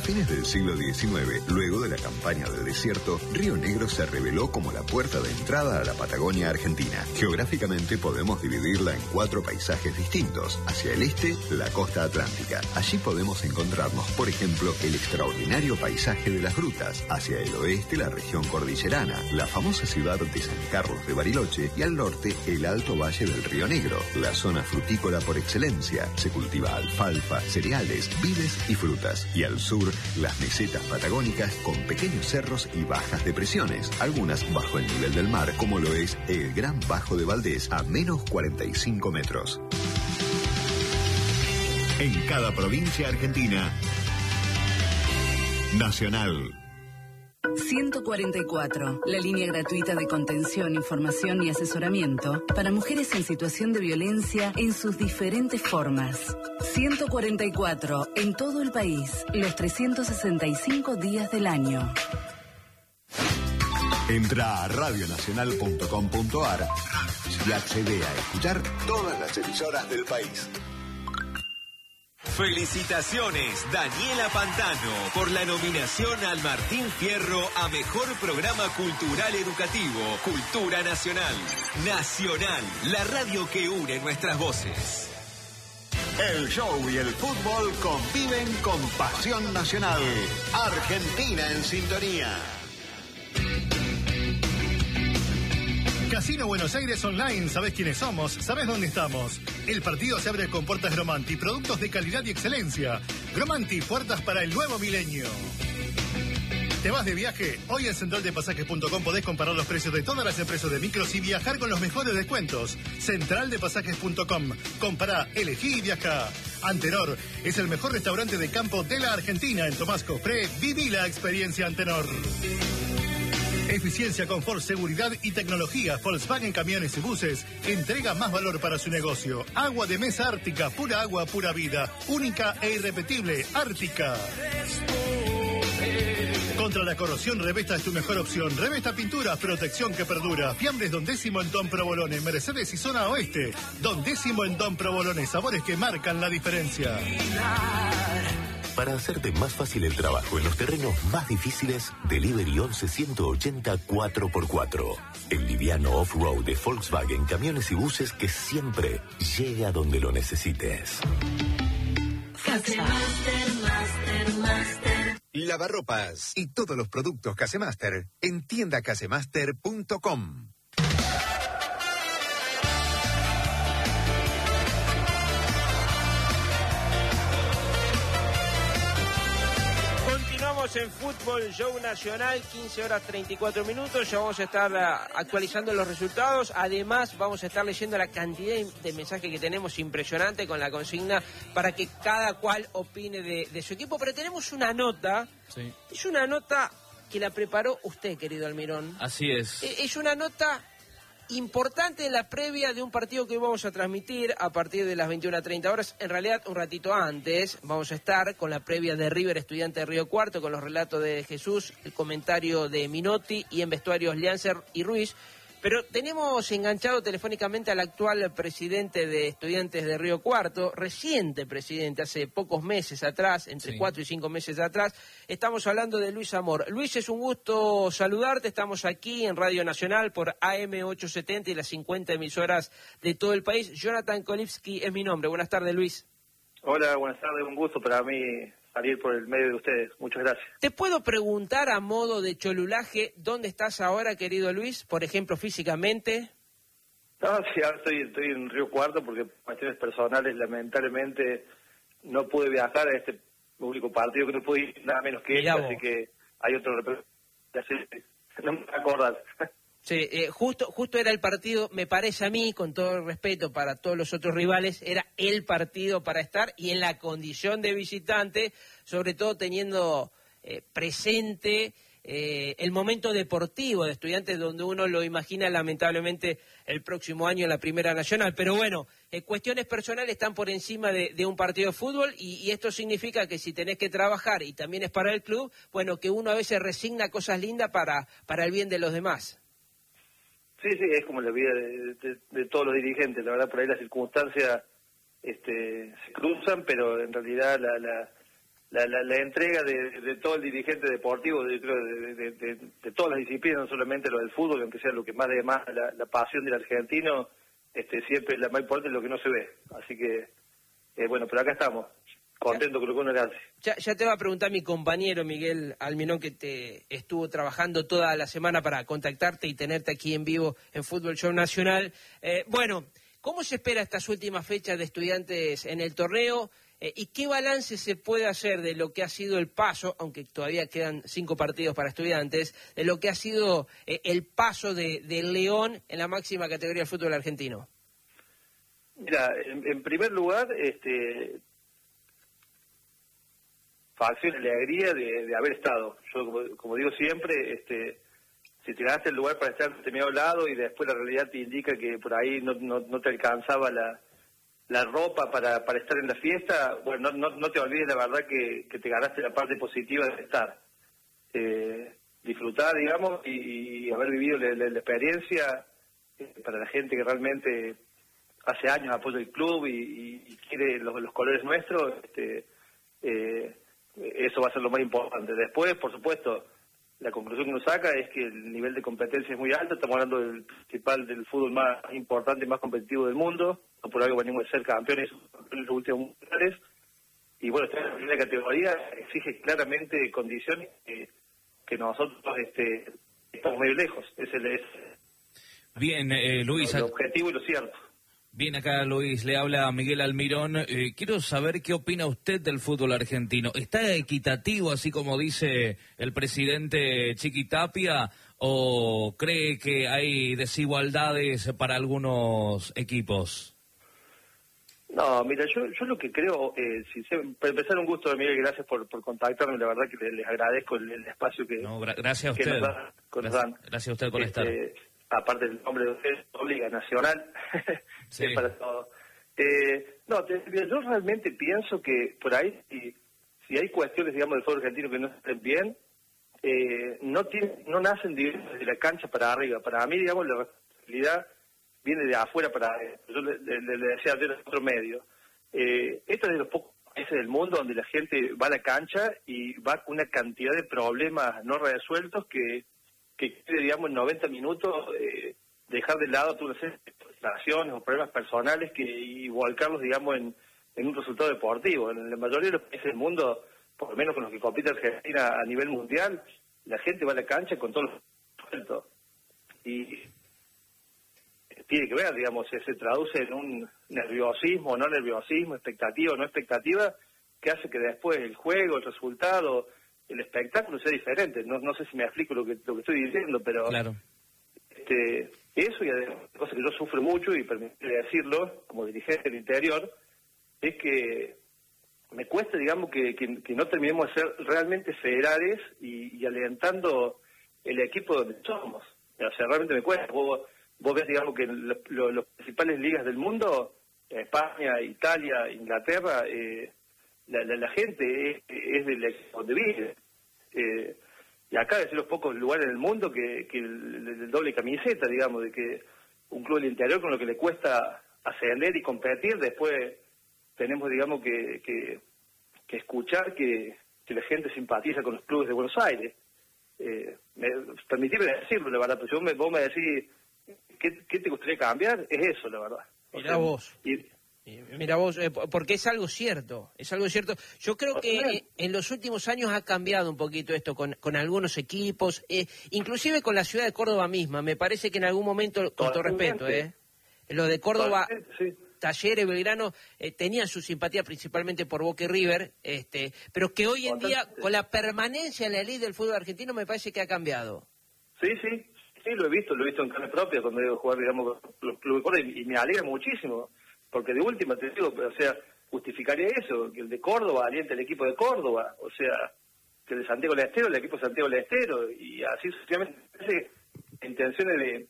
fines del siglo XIX, luego de la campaña del desierto, Río Negro se reveló como la puerta de entrada a la Patagonia Argentina. Geográficamente podemos dividirla en 4 paisajes distintos. Hacia el este, la costa atlántica. Allí podemos encontrarnos, por ejemplo, el extraordinario paisaje de las grutas. Hacia el oeste, la región cordillerana, la famosa ciudad de San Carlos de Bariloche, y al norte, el alto valle del Río Negro, la zona frutícola por excelencia. Se cultiva alfalfa, cereales, vides y frutas. Y al sur, las mesetas patagónicas con pequeños cerros y bajas depresiones, algunas bajo el nivel del mar, como lo es el Gran Bajo de Valdés, a menos 45 metros. En cada provincia argentina, Nacional. 144, la línea gratuita de contención, información y asesoramiento para mujeres en situación de violencia en sus diferentes formas. 144, en todo el país, los 365 días del año. Entra a radionacional.com.ar y accede a escuchar todas las emisoras del país. Felicitaciones, Daniela Pantano, por la nominación al Martín Fierro a Mejor Programa Cultural Educativo, Cultura Nacional. Nacional, la radio que une nuestras voces. El show y el fútbol conviven con pasión nacional. Argentina en sintonía. Casino Buenos Aires Online, ¿sabés quiénes somos? ¿Sabés dónde estamos? El partido se abre con puertas Gromanti, productos de calidad y excelencia. Gromanti, puertas para el nuevo milenio. ¿Te vas de viaje? Hoy en centraldepasajes.com podés comparar los precios de todas las empresas de micros y viajar con los mejores descuentos. Centraldepasajes.com. Compará, elegí y viajá. Antenor es el mejor restaurante de campo de la Argentina. En Tomás Cofré, viví la experiencia Antenor. Eficiencia, confort, seguridad y tecnología. Volkswagen Camiones y Buses entrega más valor para su negocio. Agua de mesa Ártica, pura agua, pura vida. Única e irrepetible, Ártica. Contra la corrosión, Revesta es tu mejor opción. Revesta Pinturas, protección que perdura. Fiambres Don Décimo en Don Provolone, Mercedes y Zona Oeste. Don Décimo en Don Provolone, sabores que marcan la diferencia. Para hacerte más fácil el trabajo en los terrenos más difíciles, Delivery 11-180 4x4. El liviano off-road de Volkswagen Camiones y Buses que siempre llega donde lo necesites. Lavarropas y todos los productos Casemaster en tiendacasemaster.com. En Fútbol Show Nacional, 15 horas 34 minutos, ya vamos a estar actualizando los resultados, además vamos a estar leyendo la cantidad de mensajes que tenemos impresionante con la consigna para que cada cual opine de su equipo, pero tenemos una nota, sí. Es una nota que la preparó usted, querido Almirón. Así es. Es una nota importante en la previa de un partido que hoy vamos a transmitir a partir de las 21:30 horas. En realidad, un ratito antes vamos a estar con la previa de River Estudiante de Río Cuarto, con los relatos de Jesús, el comentario de Minotti y en vestuarios Liancer y Ruiz. Pero tenemos enganchado telefónicamente al actual presidente de Estudiantes de Río Cuarto, reciente presidente, hace pocos meses atrás, entre 4 y 5 meses atrás. Estamos hablando de Luis Amor. Luis, es un gusto saludarte. Estamos aquí en Radio Nacional por AM 870 y las 50 emisoras de todo el país. Jonathan Kolipsky es mi nombre. Buenas tardes, Luis. Hola, buenas tardes. Un gusto para mí salir por el medio de ustedes. Muchas gracias. ¿Te puedo preguntar a modo de cholulaje dónde estás ahora, querido Luis? Por ejemplo, físicamente. No, sí, ahora estoy en Río Cuarto porque por cuestiones personales, lamentablemente, no pude viajar a este único partido que no pude ir nada menos que este, así que hay otro representante. No me acordás. Sí, justo era el partido, me parece a mí, con todo el respeto para todos los otros rivales, era el partido para estar y en la condición de visitante, sobre todo teniendo presente el momento deportivo de Estudiantes, donde uno lo imagina lamentablemente el próximo año en la Primera Nacional. Pero bueno, cuestiones personales están por encima de un partido de fútbol y esto significa que si tenés que trabajar y también es para el club, bueno, que uno a veces resigna cosas lindas para el bien de los demás. Sí, es como la vida de todos los dirigentes. La verdad, por ahí las circunstancias se cruzan, pero en realidad la entrega de todo el dirigente deportivo, de todas las disciplinas, no solamente lo del fútbol, aunque sea lo que más de más la pasión del argentino, siempre la más importante es lo que no se ve. Así que, bueno, pero acá estamos, contento con lo que uno le hace. Ya te va a preguntar mi compañero Miguel Almirón, que te estuvo trabajando toda la semana para contactarte y tenerte aquí en vivo en Fútbol Show Nacional. Bueno, ¿cómo se espera estas últimas fechas de Estudiantes en el torneo? ¿Y qué balance se puede hacer de lo que ha sido el paso, aunque todavía quedan 5 partidos para Estudiantes, de lo que ha sido el paso de León en la máxima categoría del fútbol argentino? Mira, en primer lugar, facción alegría de haber estado. Yo, como digo siempre, si te ganaste el lugar para estar en determinado lado y después la realidad te indica que por ahí no te alcanzaba la ropa para estar en la fiesta, bueno, no te olvides la verdad que te ganaste la parte positiva de estar. Disfrutar, digamos, y haber vivido la experiencia para la gente que realmente hace años apoya el club y quiere los colores nuestros, eso va a ser lo más importante. Después, por supuesto, la conclusión que uno saca es que el nivel de competencia es muy alto. Estamos hablando del fútbol más importante y más competitivo del mundo. No por algo venimos de ser campeones en los últimos mundiales. Y bueno, esta primera categoría exige claramente condiciones que nosotros estamos medio lejos. Es Bien, Luis. El objetivo y lo cierto. Bien, acá Luis, le habla Miguel Almirón. Quiero saber qué opina usted del fútbol argentino. ¿Está equitativo, así como dice el presidente Chiqui Tapia, o cree que hay desigualdades para algunos equipos? No, mira, yo lo que creo, para empezar, un gusto, Miguel, gracias por contactarme, la verdad que les agradezco el espacio que... No, gracias a usted. Gracias a usted por estar. Aparte el nombre de usted, Liga Nacional, sí. Es para todo. Yo realmente pienso que por ahí, si hay cuestiones, digamos, del fútbol argentino que no estén bien, no nacen desde la cancha para arriba. Para mí, digamos, la responsabilidad viene de afuera para adentro. Yo le decía de otro medio. Esto es de los pocos países del mundo donde la gente va a la cancha y va con una cantidad de problemas no resueltos que quiere, digamos, en 90 minutos dejar de lado todas las frustraciones o problemas personales y volcarlos, digamos, en un resultado deportivo. En la mayoría de los países del mundo, por lo menos con los que compite Argentina a nivel mundial, la gente va a la cancha con todos los resueltos. Y tiene que ver, digamos, se traduce en un nerviosismo, no nerviosismo, expectativa o no expectativa, que hace que después el juego, el resultado, el espectáculo sea diferente. No sé si me explico lo que estoy diciendo, pero claro. Eso, y además, cosa que yo sufro mucho, y permíteme decirlo, como dirigente del interior, es que me cuesta, digamos, que no terminemos de ser realmente federales y alentando el equipo donde somos. O sea, realmente me cuesta. Vos ves, digamos, que las principales ligas del mundo, España, Italia, Inglaterra, la gente es del equipo donde vive. Y acá es de los pocos lugares del mundo que el doble camiseta, digamos, de que un club del interior con lo que le cuesta ascender y competir, después tenemos, digamos, que escuchar que la gente simpatiza con los clubes de Buenos Aires. Permitime decirlo, la verdad, pero si vos me decís, ¿qué te gustaría cambiar? Es eso, la verdad. Mira vos, porque es algo cierto, Yo creo que en los últimos años ha cambiado un poquito esto con algunos equipos, inclusive con la ciudad de Córdoba misma. Me parece que en algún momento, con todo respeto, lo de Córdoba, sí. Talleres, Belgrano, tenían su simpatía principalmente por Boca y River, pero que hoy en día, con la permanencia en la elite del fútbol argentino, me parece que ha cambiado. Sí, lo he visto en carne propia cuando he ido a jugar, digamos, los clubes de Córdoba, y me alegra muchísimo. Porque de última, te digo, o sea, justificaría eso, que el de Córdoba aliente el equipo de Córdoba, o sea, que el de Santiago del Estero, el equipo de Santiago del Estero, y así sucesivamente. Intenciones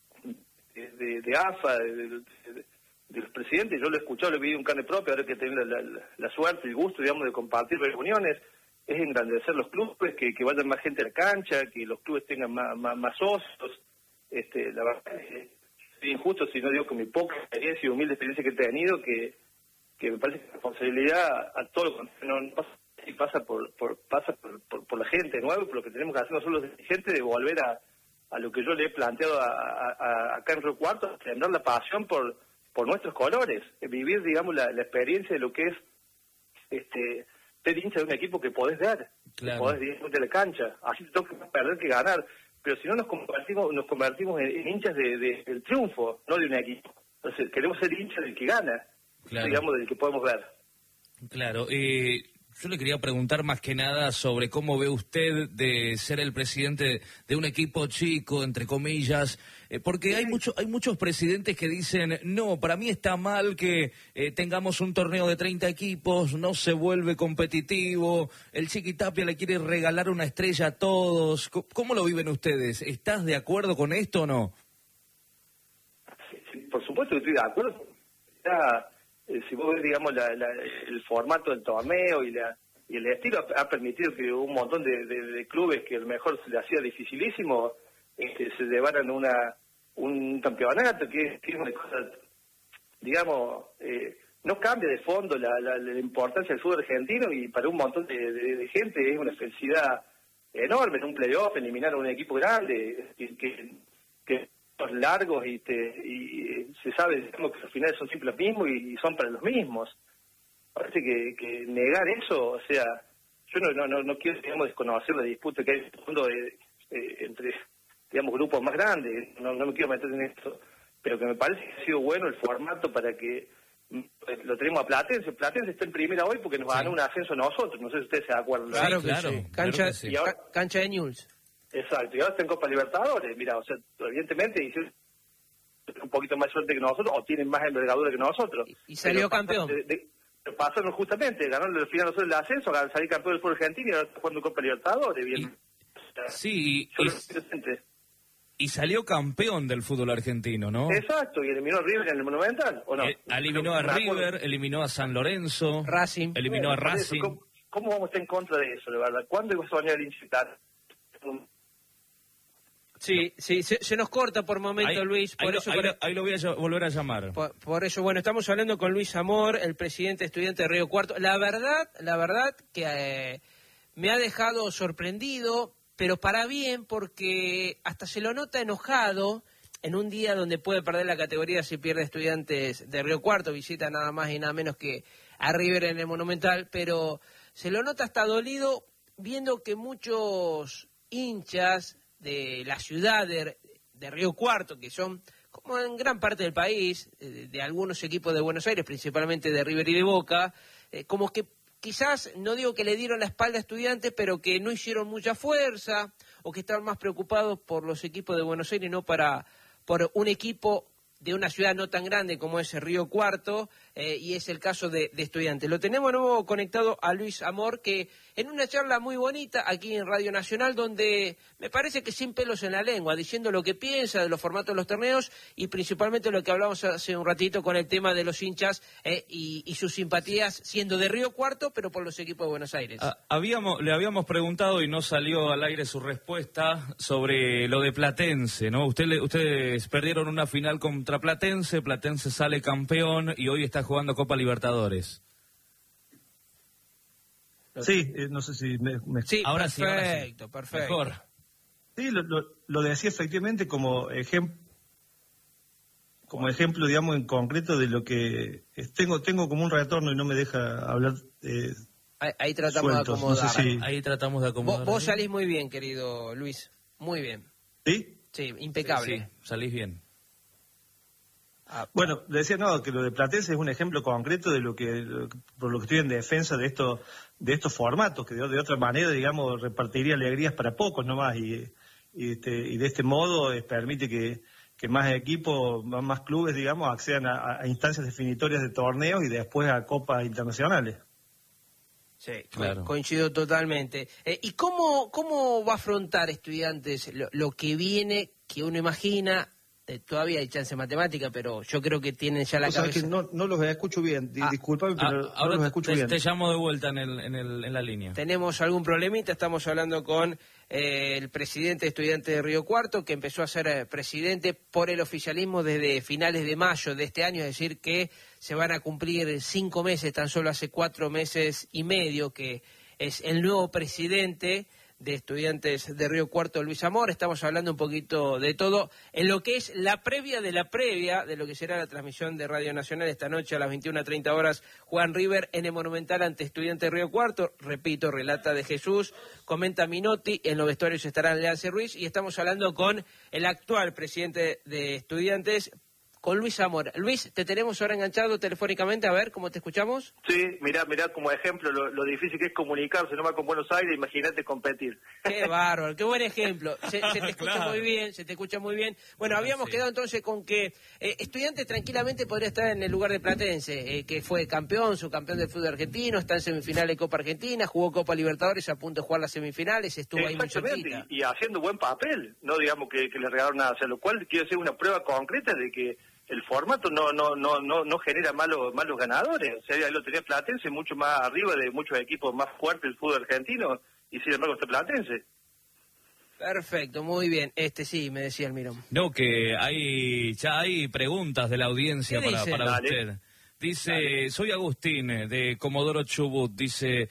de AFA, de los presidentes, yo lo he escuchado, lo he vivido en carne propia, ahora que tengo la suerte, el gusto, digamos, de compartir reuniones, es engrandecer los clubes, que vayan más gente a la cancha, que los clubes tengan más socios. La verdad es injusto si no digo con mi poca experiencia y humilde experiencia que he tenido, que me parece que la responsabilidad a todo lo contrario, no y pasa por la gente, de nuevo, por lo que tenemos que hacer nosotros los dirigentes, de volver a lo que yo le he planteado acá en Río Cuarto, sembrar la pasión por nuestros colores, vivir, digamos, la experiencia de lo que es ser hincha de un equipo que podés dar, claro, que podés dirigir de la cancha, así te toca perder que ganar, pero si no nos convertimos en hinchas del triunfo, no de un equipo. Entonces queremos ser hinchas del que gana, claro, digamos, del que podemos ver. Claro, yo le quería preguntar más que nada sobre cómo ve usted de ser el presidente de un equipo chico, entre comillas, porque hay muchos presidentes que dicen, no, para mí está mal que tengamos un torneo de 30 equipos, no se vuelve competitivo, el Chiquitapia le quiere regalar una estrella a todos. ¿Cómo lo viven ustedes? ¿Estás de acuerdo con esto o no? Sí, por supuesto que estoy de acuerdo. Si vos ves, digamos, el formato del torneo y el estilo ha permitido que un montón de clubes que a lo mejor se les hacía dificilísimo se llevaran un campeonato, que es una cosa, digamos, no cambia de fondo la importancia del fútbol argentino, y para un montón de gente es una felicidad enorme en un playoff, eliminar a un equipo grande, que largos y se sabe, digamos, que al final son siempre los mismos y son para los mismos. Parece que negar eso, o sea, yo no quiero, digamos, desconocer la disputa que hay en el mundo entre, digamos, grupos más grandes, no me quiero meter en esto, pero que me parece que ha sido bueno el formato para que lo tenemos a Platense. Platense está en primera hoy porque nos ganó un ascenso a nosotros, no sé si ustedes se acuerdan. Claro, claro. Sí. Cancha, claro y ahora, cancha de Newell's. Exacto, y ahora está en Copa Libertadores, mira, o sea, evidentemente hicieron un poquito más suerte que nosotros, o tienen más envergadura que nosotros. Y salió campeón. Pasaron justamente, ganaron al final nosotros el ascenso, salir campeón del fútbol argentino y ahora está jugando Copa Libertadores, bien. Sí, y salió campeón del fútbol argentino, ¿no? Exacto, y eliminó a River en el Monumental, ¿o no? Eliminó a River, eliminó a San Lorenzo, Racing. Eliminó a Racing. ¿Cómo vamos a estar en contra de eso, de verdad? ¿Cuándo iba a soñar el incitar? Sí, se nos corta por momento, Luis. Ahí lo voy a volver a llamar. Por eso, bueno, estamos hablando con Luis Amor, el presidente estudiante de Río Cuarto. La verdad que me ha dejado sorprendido, pero para bien, porque hasta se lo nota enojado en un día donde puede perder la categoría si pierde Estudiantes de Río Cuarto, visita nada más y nada menos que a River en el Monumental, pero se lo nota hasta dolido viendo que muchos hinchas de la ciudad de Río Cuarto, que son, como en gran parte del país, de algunos equipos de Buenos Aires, principalmente de River y de Boca, como que quizás, no digo que le dieron la espalda a Estudiantes, pero que no hicieron mucha fuerza, o que estaban más preocupados por los equipos de Buenos Aires y no por un equipo de una ciudad no tan grande como es Río Cuarto, y es el caso de Estudiantes. Lo tenemos de nuevo conectado a Luis Amor, que en una charla muy bonita aquí en Radio Nacional, donde me parece que sin pelos en la lengua, diciendo lo que piensa de los formatos de los torneos y principalmente lo que hablamos hace un ratito con el tema de los hinchas y sus simpatías siendo de Río Cuarto, pero por los equipos de Buenos Aires. Le habíamos preguntado y no salió al aire su respuesta sobre lo de Platense, ¿no? Ustedes perdieron una final contra Platense sale campeón y hoy está jugando Copa Libertadores. Sí, no sé si Sí, ahora perfecto. Mejor. Sí, lo decía efectivamente como ejemplo, digamos, en concreto de lo que tengo como un retorno y no me deja hablar. Ahí tratamos de acomodar. No sé si... Ahí tratamos de acomodar. Vos salís muy bien, querido Luis, muy bien. ¿Sí? Sí, impecable. Sí, salís bien. Bueno, le decía que lo de Platense es un ejemplo concreto de por lo que estoy en defensa de estos formatos, que de otra manera, digamos, repartiría alegrías para pocos nomás, y de este modo permite que más equipos, más clubes, digamos, accedan a instancias definitorias de torneos y después a copas internacionales. Sí, claro. Coincido totalmente. ¿Y cómo va a afrontar Estudiantes lo que viene, que uno imagina? Todavía hay chance matemática, pero yo creo que tienen ya la cabeza. Que no los escucho bien, discúlpame, pero ahora no los escucho bien. Te llamo de vuelta en la línea. Tenemos algún problemita, estamos hablando con el presidente de Estudiantes de Río Cuarto, que empezó a ser presidente por el oficialismo desde finales de mayo de este año, es decir, que se van a cumplir 5 meses, tan solo hace 4 meses y medio que es el nuevo presidente de Estudiantes de Río Cuarto, Luis Amor. Estamos hablando un poquito de todo en lo que es la previa de lo que será la transmisión de Radio Nacional esta noche a las 21:30 horas. Juan River en el Monumental ante Estudiantes de Río Cuarto. Repito, relata de Jesús, comenta Minotti, en los vestuarios estarán Leance Ruiz y estamos hablando con el actual presidente de Estudiantes, con Luis Amor. Luis, te tenemos ahora enganchado telefónicamente, a ver cómo te escuchamos. Sí, mirá como ejemplo lo difícil que es comunicarse, nomás con Buenos Aires, imagínate competir. Qué bárbaro, qué buen ejemplo. Se te escucha Claro. muy bien, se te escucha muy bien. Bueno, habíamos quedado entonces con que Estudiantes tranquilamente podría estar en el lugar de Platense, que fue subcampeón del fútbol argentino, está en semifinales de Copa Argentina, jugó Copa Libertadores a punto de jugar las semifinales, estuvo ahí muy cerquita. Y haciendo buen papel, no digamos que le regalaron nada, o sea, lo cual quiere ser una prueba concreta de que el formato no genera malos ganadores. O sea, ahí lo tenía Platense mucho más arriba de muchos equipos más fuertes del fútbol argentino y sin embargo está Platense. Perfecto, muy bien. Sí, me decía Almirón. No, que ya hay preguntas de la audiencia para Dale. usted. Dice, Dale. soy Agustín de Comodoro Chubut. Dice,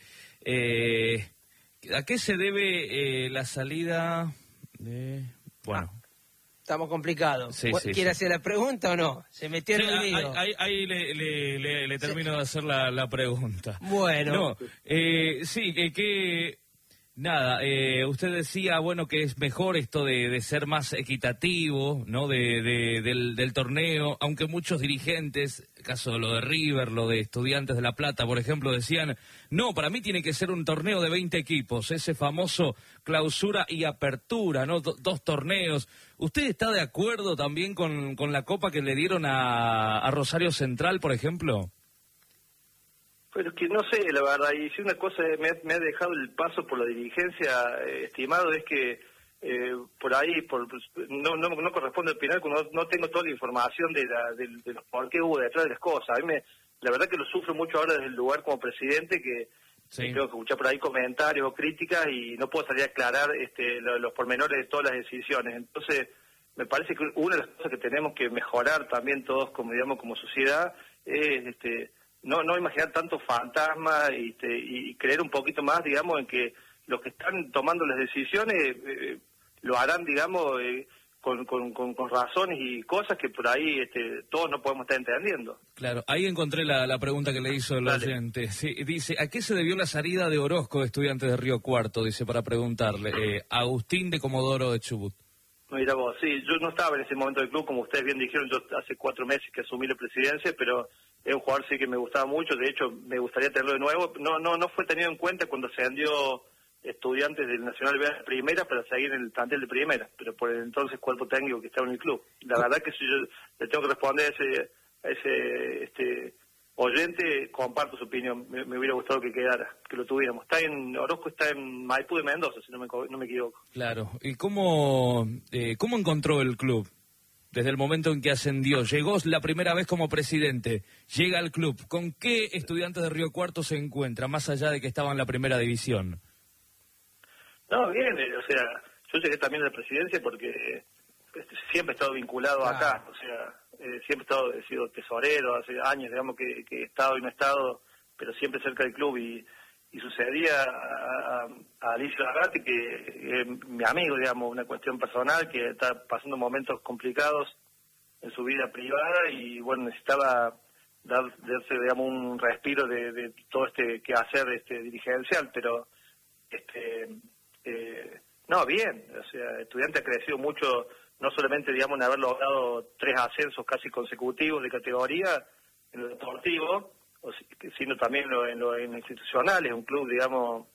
¿a qué se debe la salida de...? Bueno... Estamos complicados. Sí, ¿Quiere sí. hacer la pregunta o no? Se metió en el lío. Ahí le termino de hacer la pregunta. Bueno. No, sí, nada, usted decía, bueno, que es mejor esto de ser más equitativo, ¿no? Del torneo, aunque muchos dirigentes, caso de lo de River, lo de Estudiantes de La Plata, por ejemplo, decían, no, para mí tiene que ser un torneo de 20 equipos, ese famoso clausura y apertura, ¿no? Dos torneos. ¿Usted está de acuerdo también con la copa que le dieron a Rosario Central, por ejemplo? Pero es que no sé, la verdad, y si una cosa me ha dejado el paso por la dirigencia, estimado, es que por ahí no corresponde opinar, cuando no tengo toda la información de los por qué hubo detrás de las cosas. A mí la verdad que lo sufro mucho ahora desde el lugar como presidente, que Sí. tengo que escuchar por ahí comentarios o críticas y no puedo salir a aclarar los pormenores de todas las decisiones. Entonces, me parece que una de las cosas que tenemos que mejorar también todos como sociedad es no imaginar tanto fantasma y creer un poquito más, digamos, en que los que están tomando las decisiones lo harán, digamos, con razones y cosas que por ahí todos no podemos estar entendiendo. Claro, ahí encontré la pregunta que le hizo el oyente. Sí, dice, ¿a qué se debió la salida de Orozco de Estudiantes de Río Cuarto? Dice, para preguntarle. Agustín de Comodoro de Chubut. Mira vos, sí, yo no estaba en ese momento del club, como ustedes bien dijeron, yo hace 4 meses que asumí la presidencia, pero es un jugador sí que me gustaba mucho, de hecho me gustaría tenerlo de nuevo. No fue tenido en cuenta cuando se vendió Estudiantes del Nacional B a primera para seguir en el plantel de primera, pero por el entonces cuerpo técnico que estaba en el club. La verdad que si yo le tengo que responder a ese oyente, comparto su opinión, me hubiera gustado que quedara, que lo tuviéramos. Orozco está en Maipú de Mendoza, si no me equivoco. Claro, ¿y cómo encontró el club? Desde el momento en que ascendió, llegó la primera vez como presidente, llega al club, ¿con qué Estudiantes de Río Cuarto se encuentra, más allá de que estaba en la primera división? No, bien, o sea, yo llegué también a la presidencia porque siempre he estado vinculado acá, o sea, siempre he sido tesorero, hace años, digamos, que he estado y no he estado, pero siempre cerca del club, y sucedía a Alicia Lagati, que mi amigo, digamos, una cuestión personal, que está pasando momentos complicados en su vida privada, y bueno, necesitaba darse, digamos, un respiro de todo quehacer dirigencial, pero no, bien, o sea, Estudiante ha crecido mucho, no solamente, digamos, en haber logrado 3 ascensos casi consecutivos de categoría en lo deportivo, sino también en lo institucional. Es un club, digamos,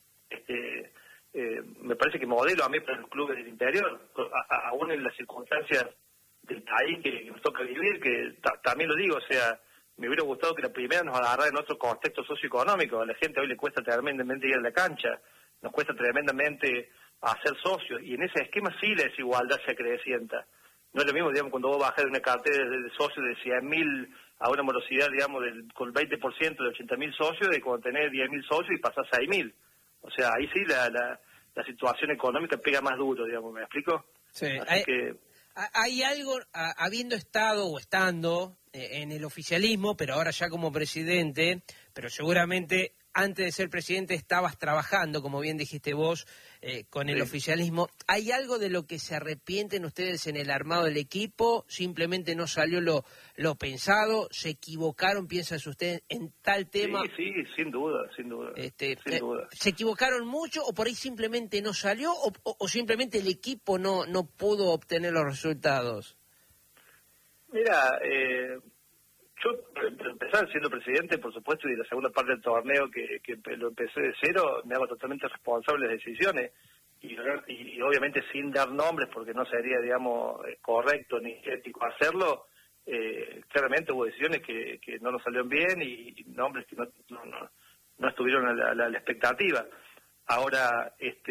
me parece que modelo a mí para los clubes del interior, aún en las circunstancias del país que nos toca vivir, que también lo digo, o sea, me hubiera gustado que la primera nos agarrara en otro contexto socioeconómico. A la gente hoy le cuesta tremendamente ir a la cancha, nos cuesta tremendamente hacer socios, y en ese esquema sí la desigualdad se acrecienta. No es lo mismo, digamos, cuando vos bajás de una cartera de socios de 100.000 a una morosidad, digamos, con el 20% de 80.000 socios, de cuando tenés 10.000 socios y pasás a 6.000. O sea, ahí sí la situación económica pega más duro, digamos, ¿me explico? Sí. Así hay algo, habiendo estado o estando en el oficialismo, pero ahora ya como presidente, pero seguramente antes de ser presidente estabas trabajando, como bien dijiste vos, con el oficialismo. ¿Hay algo de lo que se arrepienten ustedes en el armado del equipo? ¿Simplemente no salió lo pensado? ¿Se equivocaron, piensan ustedes, en tal tema? Sí, sin duda. Sin duda. ¿Se equivocaron mucho o por ahí simplemente no salió o simplemente el equipo no pudo obtener los resultados? Mira, yo empezar siendo presidente, por supuesto, y la segunda parte del torneo que lo empecé de cero, me hago totalmente responsable de las decisiones y obviamente sin dar nombres porque no sería, digamos, correcto ni ético hacerlo. Claramente hubo decisiones que no nos salieron bien y nombres que no estuvieron a la expectativa. Ahora,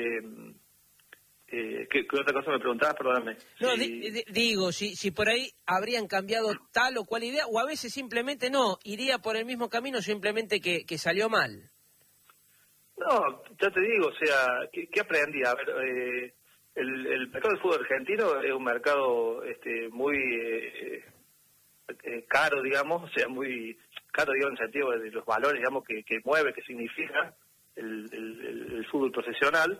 ¿qué otra cosa me preguntabas? Perdóname. No, digo, si por ahí habrían cambiado tal o cual idea, o a veces simplemente no, iría por el mismo camino, simplemente que salió mal. No, ya te digo, o sea, ¿qué aprendí? A ver, el mercado del fútbol argentino es un mercado muy caro, digamos, o sea, muy caro, digo, en el sentido de los valores, digamos, que mueve, que significa el fútbol profesional,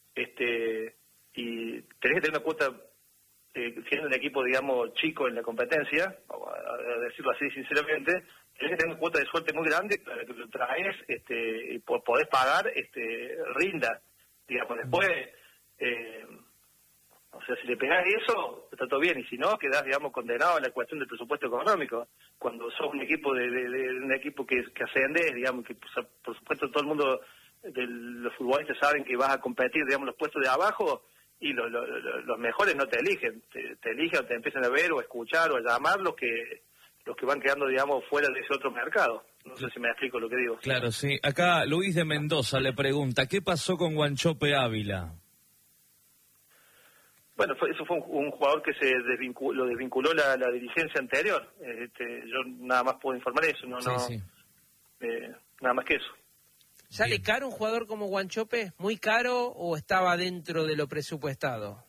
y tenés que tener una cuota, siendo un equipo, digamos, chico en la competencia, a decirlo así sinceramente, tenés que tener una cuota de suerte muy grande para que lo traes y podés pagar, rinda, digamos, después, o sea, si le pegás eso, está todo bien, y si no, quedás, digamos, condenado a la cuestión del presupuesto económico. Cuando sos un equipo un equipo que ascendés, digamos, que por supuesto todo el mundo, los futbolistas saben que vas a competir, digamos, los puestos de abajo, y los mejores no te eligen, te eligen o te empiezan a ver o a escuchar o a llamar los que van quedando, digamos, fuera de ese otro mercado. No sé si me explico lo que digo. Claro, sí. Acá Luis de Mendoza le pregunta, ¿qué pasó con Wanchope Ávila? Bueno, eso fue un jugador que lo desvinculó la dirigencia anterior. Yo nada más puedo informar eso, nada más que eso. ¿Sale caro un jugador como Wanchope? ¿Muy caro o estaba dentro de lo presupuestado?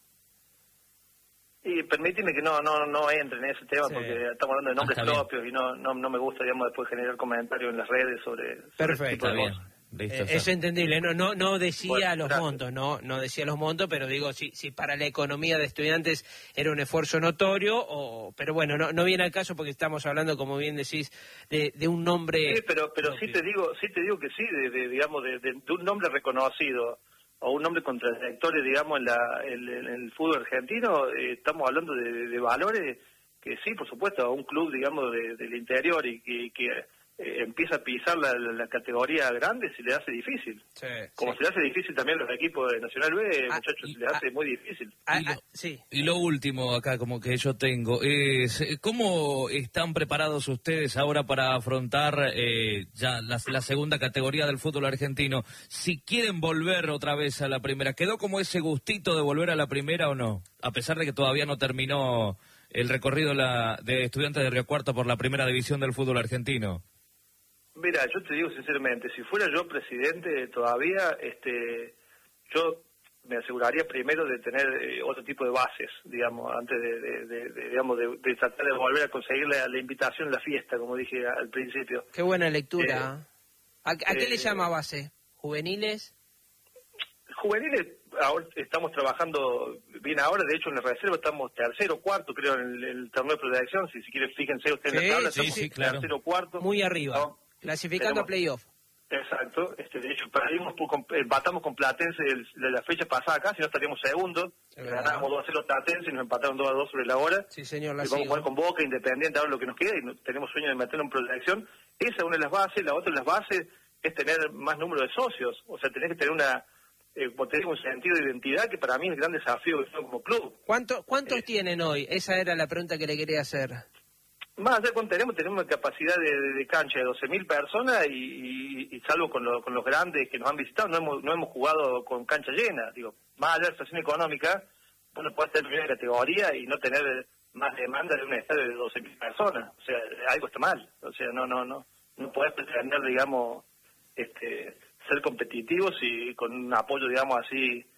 Y permíteme que no entre en ese tema, porque estamos hablando de nombres propios y no me gusta, digamos, después generar comentarios en las redes sobre Perfecto, ese tipo de bien. Es entendible, no decía los montos, no decía los montos, pero digo, si para la economía de estudiantes era un esfuerzo notorio, pero bueno, no viene al caso porque estamos hablando, como bien decís, de un nombre... Sí, pero sí te digo que sí, digamos, de un nombre reconocido, o un nombre con trayectoria, digamos, en el fútbol argentino, estamos hablando de valores que sí, por supuesto, a un club, digamos, del interior y que empieza a pisar la categoría grande, se le hace difícil. Sí, Como se le hace difícil también a los equipos de Nacional B, muchachos, se les hace muy difícil. Y lo último acá, como que yo tengo, es ¿cómo están preparados ustedes ahora para afrontar ya la segunda categoría del fútbol argentino? Si quieren volver otra vez a la primera, ¿quedó como ese gustito de volver a la primera o no? A pesar de que todavía no terminó el recorrido de Estudiantes de Río Cuarto por la primera división del fútbol argentino. Mira, yo te digo sinceramente, si fuera yo presidente todavía, yo me aseguraría primero de tener otro tipo de bases, digamos, antes de tratar de volver a conseguir la invitación a la fiesta, como dije al principio. Qué buena lectura. ¿A qué le llama base? ¿Juveniles? Juveniles, ahora estamos trabajando bien ahora, de hecho en la reserva estamos tercero, cuarto, creo, en el torneo de proyección, si quieren fíjense ustedes en la tabla, estamos claro. Tercero, cuarto. Muy arriba. ¿No? Clasificando a playoff. Exacto. De hecho, empatamos con Platense la fecha pasada acá, si no estaríamos segundos. Ganamos 2-0 Platense y nos empataron 2-2 sobre la hora. Sí, señor. Vamos a jugar con Boca, Independiente, ahora lo que nos queda, y tenemos sueño de meterlo en proyección. Esa es una de las bases. La otra de las bases es tener más número de socios. O sea, tenés que tener un sentido de identidad que para mí es el gran desafío que tengo como club. ¿Cuántos tienen hoy? Esa era la pregunta que le quería hacer. Más allá de cuánto tenemos una capacidad de cancha de 12.000 personas y salvo con los grandes que nos han visitado, no hemos jugado con cancha llena. Digo, más allá de la situación económica, uno puede estar en primera categoría y no tener más demanda de un estadio de 12.000 personas. O sea, algo está mal. O sea, no podés pretender, digamos, ser competitivos y con un apoyo, digamos, así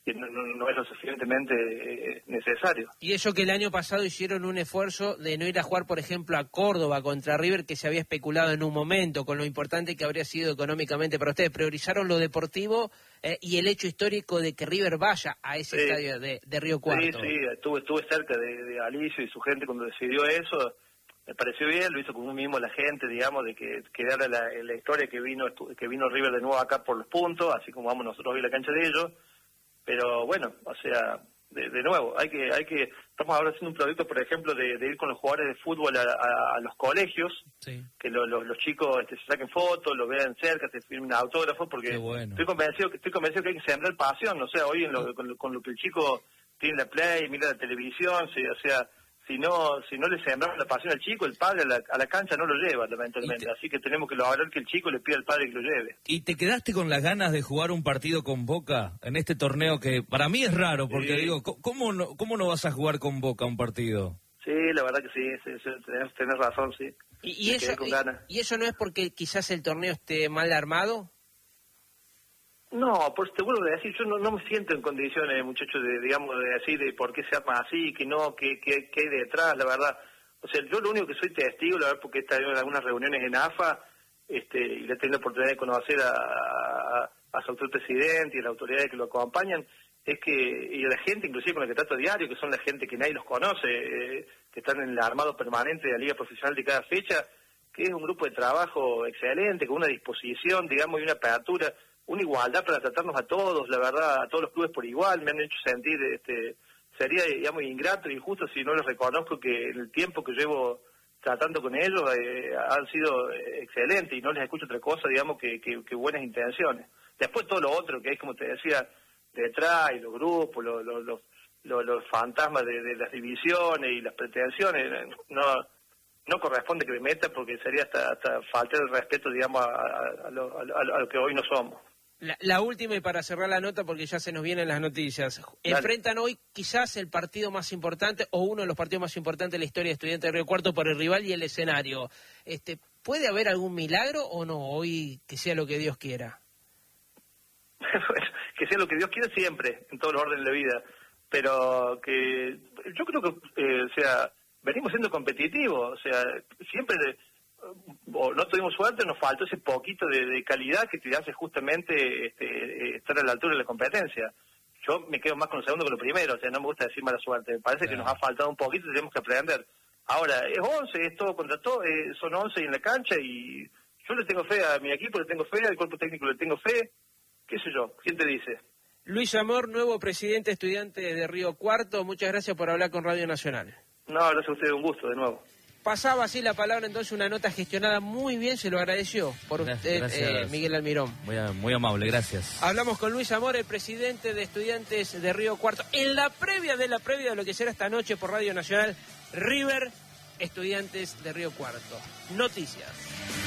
no es lo suficientemente necesario. Y eso que el año pasado hicieron un esfuerzo de no ir a jugar, por ejemplo, a Córdoba contra River, que se había especulado en un momento, con lo importante que habría sido económicamente para ustedes. Priorizaron lo deportivo y el hecho histórico de que River vaya a ese estadio de Río Cuarto. Sí, estuve cerca de Alicio y su gente cuando decidió eso. Me pareció bien, lo hizo como mismo la gente, digamos, de que quedara la historia que vino River de nuevo acá por los puntos, así como vamos nosotros hoy a la cancha de ellos. Pero bueno, o sea, de nuevo, estamos ahora haciendo un proyecto, por ejemplo, de ir con los jugadores de fútbol a los colegios, que los chicos se saquen fotos, los vean cerca, se firmen autógrafos, porque bueno. estoy convencido que hay que sembrar pasión, o sea, hoy con lo que el chico tiene la Play, mira la televisión, o sea, si no le sembramos la pasión al chico, el padre a la cancha no lo lleva, lamentablemente. Así que tenemos que lograr que el chico le pida al padre que lo lleve. ¿Y te quedaste con las ganas de jugar un partido con Boca en este torneo que para mí es raro? Porque digo, ¿cómo no vas a jugar con Boca un partido? Sí, la verdad que sí, tenés razón, sí. ¿Y eso no es porque quizás el torneo esté mal armado? No, pues te vuelvo a decir, yo no me siento en condiciones, muchachos, de decir de por qué se arma así, que hay detrás, la verdad. O sea, yo lo único que soy testigo, la verdad, porque he estado en algunas reuniones en AFA, y le he tenido la oportunidad de conocer a su actual presidente y a las autoridades que lo acompañan, y a la gente, inclusive con la que trato a diario, que son la gente que nadie los conoce, que están en el armado permanente de la liga profesional de cada fecha, que es un grupo de trabajo excelente, con una disposición, digamos, y una apertura, una igualdad para tratarnos a todos, la verdad, a todos los clubes por igual. Me han hecho sentir, sería, digamos, ingrato e injusto si no les reconozco que en el tiempo que llevo tratando con ellos han sido excelentes y no les escucho otra cosa, digamos, que buenas intenciones. Después todo lo otro que hay, como te decía, detrás, y los grupos, los fantasmas de las divisiones y las pretensiones, no corresponde que me meta, porque sería hasta faltar el respeto, digamos, a lo que hoy no somos. La última, y para cerrar la nota, porque ya se nos vienen las noticias. Dale. Enfrentan hoy quizás el partido más importante, o uno de los partidos más importantes de la historia de Estudiantes de Río Cuarto, por el rival y el escenario. ¿Puede haber algún milagro o no? Hoy que sea lo que Dios quiera. Que sea lo que Dios quiera siempre, en todos los órdenes de la vida. Pero que yo creo que, venimos siendo competitivos, siempre... no tuvimos suerte, nos faltó ese poquito de calidad que te hace justamente estar a la altura de la competencia. Yo me quedo más con lo segundo que lo primero, no me gusta decir mala suerte, me parece que nos ha faltado un poquito y tenemos que aprender. Ahora, es 11, es todo contra todo, son 11 en la cancha, y yo le tengo fe a mi equipo, le tengo fe al cuerpo técnico, le tengo fe, qué sé yo, ¿quién te dice? Luis Amor, nuevo presidente estudiante de Río Cuarto, muchas gracias por hablar con Radio Nacional. No, gracias a usted, un gusto de nuevo. Pasaba así la palabra, entonces, una nota gestionada muy bien, se lo agradeció por usted, gracias. Miguel Almirón. Muy amable, gracias. Hablamos con Luis Amor, el presidente de Estudiantes de Río Cuarto, en la previa de lo que será esta noche por Radio Nacional, River, Estudiantes de Río Cuarto. Noticias.